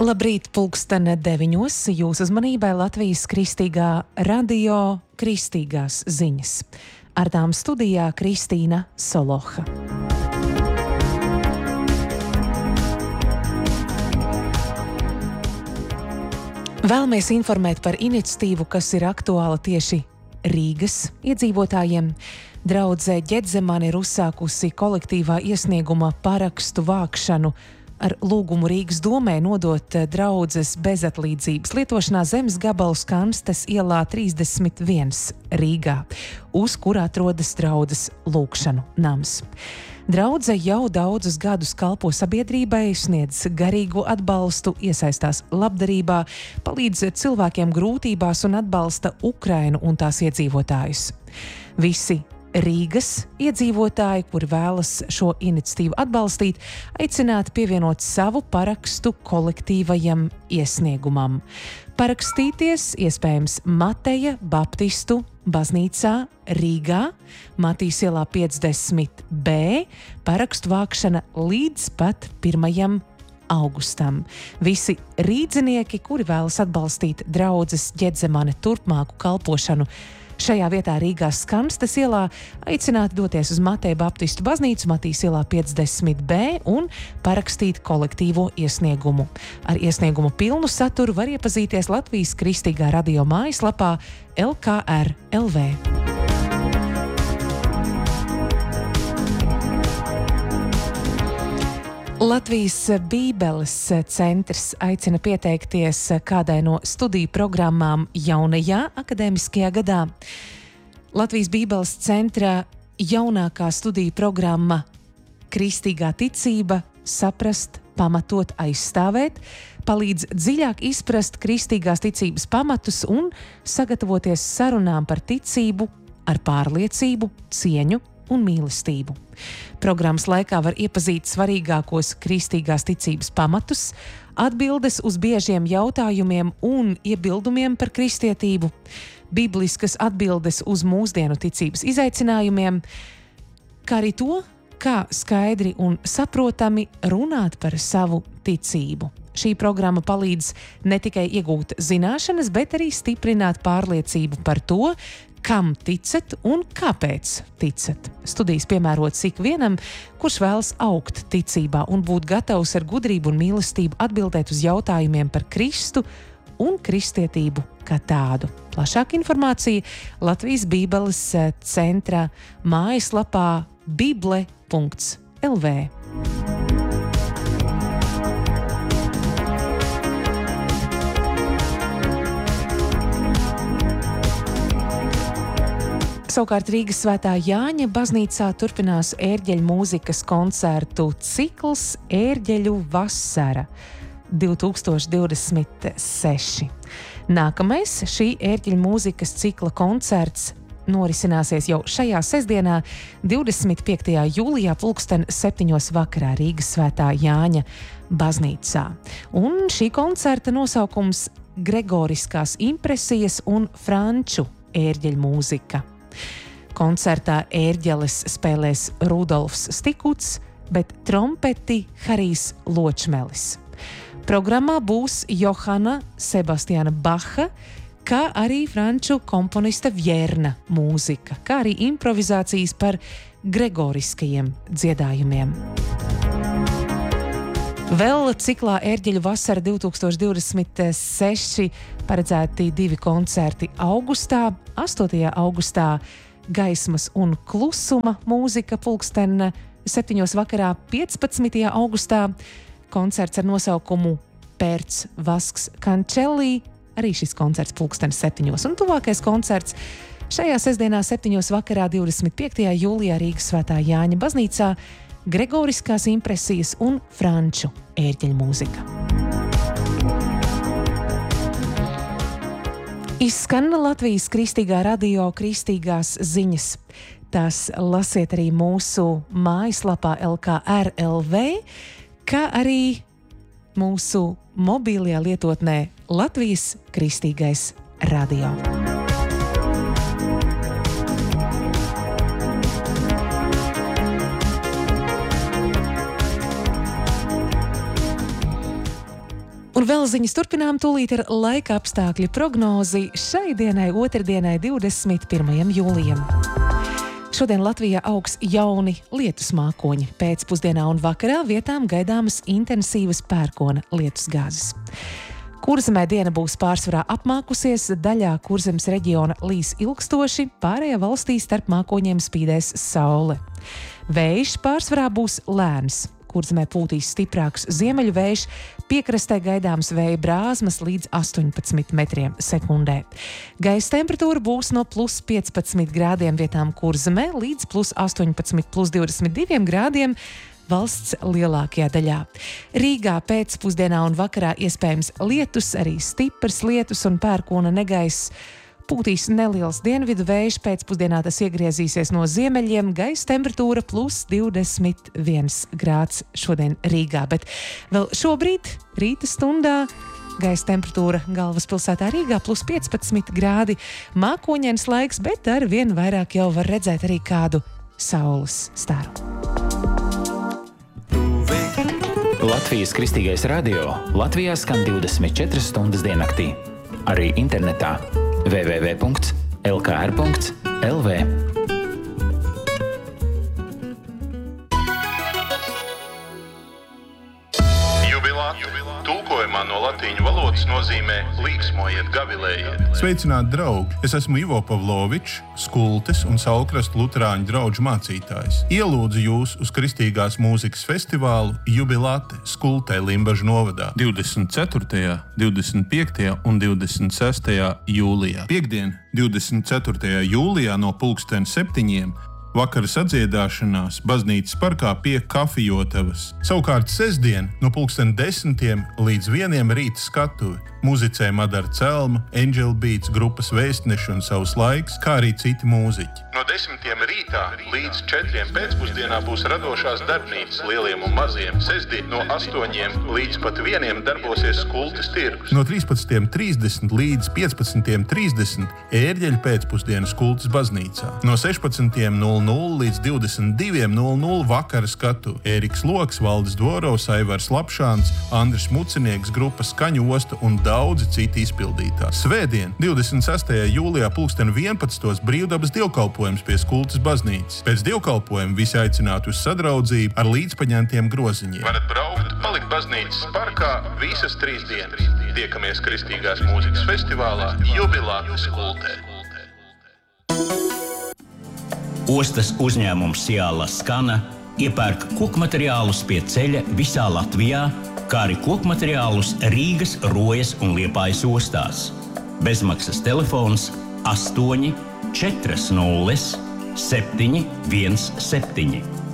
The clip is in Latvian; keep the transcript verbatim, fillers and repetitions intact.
Labrīt, pulksten deviņos, jūsu uzmanībai Latvijas kristīgā radio kristīgās ziņas. Ar tām studijā Kristīna Soloha. Vēlamies informēt par iniciatīvu, kas ir aktuāla tieši Rīgas iedzīvotājiem. Draudze Ģedzemane ir uzsākusi kolektīvā iesnieguma parakstu vākšanu ar lūgumu Rīgas domē nodot draudzes bezatlīdzības lietošanā zemes gabalu Skanstes ielā trīsdesmit viens Rīgā, uz kurā atrodas draudzes lūgšanu nams. Draudze jau daudzus gadus kalpo sabiedrībai, sniedz garīgu atbalstu, iesaistās labdarībā, palīdz cilvēkiem grūtībās un atbalsta Ukrainu un tās iedzīvotājus. Visi Rīgas iedzīvotāji, kuri vēlas šo iniciatīvu atbalstīt, aicināti pievienot savu parakstu kolektīvajam iesniegumam. Parakstīties iespējams Mateja Baptistu baznīcā Rīgā, Matīs ielā piecdesmit B, parakstu vākšana līdz pat pirmajam augustam. Visi rīdzinieki, kuri vēlas atbalstīt draudzes Ģedzemane turpmāku kalpošanu šajā vietā Rīgā Skanstes ielā, aicināti doties uz Mateja Baptistu baznīcu Matīs ielā piecdesmit B un parakstīt kolektīvo iesniegumu. Ar iesniegumu pilnu saturu var iepazīties Latvijas kristīgā radio mājaslapā L K R L V. Latvijas Bībeles centrs aicina pieteikties kādai no studiju programmām jaunajā akadēmiskajā gadā. Latvijas Bībeles centra jaunākā studiju programma Kristīgā ticība, saprast, pamatot, aizstāvēt, palīdz dziļāk izprast kristīgās ticības pamatus un sagatavoties sarunām par ticību ar pārliecību, cieņu un mīlestību. Programmas laikā var iepazīt svarīgākos kristīgās ticības pamatus, atbildes uz biežiem jautājumiem un iebildumiem par kristietību, bibliskas atbildes uz mūsdienu ticības izaicinājumiem, kā arī to, kā skaidri un saprotami runāt par savu ticību. Šī programma palīdz ne tikai iegūt zināšanas, bet arī stiprināt pārliecību par to, kam ticat un kāpēc ticat. Studijas piemērotas ikvienam, kurš vēlas augt ticībā un būt gatavs ar gudrību un mīlestību atbildēt uz jautājumiem par Kristu un kristietību kā tādu. Plašāka informācija Latvijas Bībeles centra mājaslapā bible punkts L V. Savukārt Rīgas Svētā Jāņa baznīcā turpinās ērģeļu mūzikas koncertu cikls Ērģeļu vasara divi tūkstoši divdesmit seši. Nākamais šī ērģeļu mūzikas cikla koncerts norisināsies jau šajā sestdienā, divdesmit piektajā jūlijā pulksten septiņos vakarā Rīgas Svētā Jāņa baznīcā. Un šī koncerta nosaukums Gregoriskās impresijas un franču ērģeļu mūzika. Koncertā ērģeles spēlēs Rudolfs Stikuts, bet trompeti Harijs Ločmelis. Programmā būs Johana Sebastiana Baha, kā arī franču komponista Vjerna mūzika, kā arī improvizācijas par gregoriskajiem dziedājumiem. Vēl ciklā ērģeļu vasara divi tūkstoši divdesmit seši paredzēti divi koncerti augustā. astotajā augustā gaismas un klusuma mūzika pulksten septiņos vakarā, piecpadsmitajā augustā koncerts ar nosaukumu Pērts Vasks Kančelī, arī šis koncerts pulksten septiņos. Un tuvākais koncerts šajā sestdienā septiņos vakarā, divdesmit piektajā jūlijā Rīgas Svētā Jāņa baznīcā, Gregoriskās impresijas un franču ērģeļu mūzika. Izskan Latvijas kristīgā radio kristīgās ziņas. Tās lasiet arī mūsu mājaslapā L K R L V, kā arī mūsu mobilajā lietotnē Latvijas kristīgais radio. Un vēl ziņas turpinām tūlīt ar laika apstākļu prognozi šai dienai, otrdienai, divdesmit pirmajam jūlijam. Šodien Latvijā augs jauni lietus mākoņi. Pēcpusdienā un vakarā vietām gaidāmas intensīvas pērkona lietusgāzes. Kurzemē diena būs pārsvarā apmākusies, daļā Kurzemes reģiona līs ilgstoši, pārējā valstī starp mākoņiem spīdēs saule. Vējš pārsvarā būs lēns. Kurzemē pūtīs stiprāks ziemeļu vējš, piekrastē gaidāms vēja brāzmas līdz astoņpadsmit metriem sekundē. Gaisa temperatūra būs no plus piecpadsmit grādiem vietām Kurzemē līdz plus astoņpadsmit, plus divdesmit diviem grādiem valsts lielākajā daļā. Rīgā pēcpusdienā un vakarā iespējams lietus, arī stiprs lietus un pērkona negaiss. Pūtīs neliels dienvidu vējš, pēcpusdienā tas iegriezīsies no ziemeļiem, gaisa temperatūra plus divdesmit viens grāds šodien Rīgā. Bet vēl šobrīd, rīta stundā, gaisa temperatūra galvaspilsētā Rīgā plus piecpadsmit grādi, mākoņains laiks, bet ar vien vairāk jau var redzēt arī kādu saules staru. Latvijas Kristīgais radio Latvijā skan divdesmit četras stundas diennaktī. Arī internetā w w w punkts l k r punkts l v. Jubilāte tulkojumā no latīņu valodas nozīmē līksmojiet, gavilējiet. Sveicināti, draugi! Es esmu Ivo Pavlovičs, Skultes un Saulkrastu luterāņu draugu mācītājs. Ielūdzu jūs uz Kristīgās mūzikas festivālu Jubilāte Skultē Limbažu novadā divdesmit ceturtajā, divdesmit piektajā un divdesmit sestajā jūlijā. Piektdien, divdesmit ceturtajā jūlijā no pulksten septiņiem vakara sadziedāšanās baznīcas parkā pie Kafijotavas. Savukārt sestdien no pulksten desmitiem līdz vieniem rīta skatuve. Muzicē Madara Celma, Angel Beats grupas Vēstneši un Savs laiks, kā arī citi mūziķi. No desmitiem rītā līdz četriem pēcpusdienā būs radošās darbnīcas lieliem un maziem. Sestdien no astoņiem līdz pat vieniem darbosies Skultes tirgus. No trīspadsmit trīsdesmit līdz piecpadsmit trīsdesmit ērģeļu pēcpusdienu Skultes baznīcā. No sešpadsmit nulle nulle līdz divdesmit divi nulle nulle vakara skatu. Ēriks Loks, Valdis Dvorovs, Aivars Lapšāns, Andris Mucinieks, grupa Skaņu osta un daudzi citi izpildītāji. Svētdien, divdesmit sestajā jūlijā pulksten vienpadsmitos brīvdabas dievkalpojums pie Skultes baznīcas. Pēc dievkalpojuma visi aicināti uz sadraudzību ar līdzpaņemtiem groziņiem. Varat braukt, palikt baznīcas parkā visas trīs dienas. Tiekamies Kristīgās mūzikas festivālā Jubilāte Skultē. Ostas uzņēmums Ciāla Skana iepērk kokmateriālus pie ceļa visā Latvijā, kā arī kokmateriālus Rīgas, Rojas un Liepājas ostās. Bezmaksas telefons astoņi četri nulle septiņi viens septiņi.